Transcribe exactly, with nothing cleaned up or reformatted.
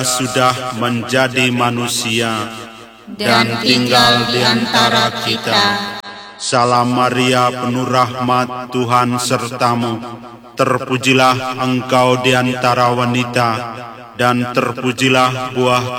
sudah menjadi manusia dan tinggal di antara kita. Salam Maria, penuh rahmat, Tuhan sertamu. Terpujilah engkau di antara wanita, dan terpujilah buah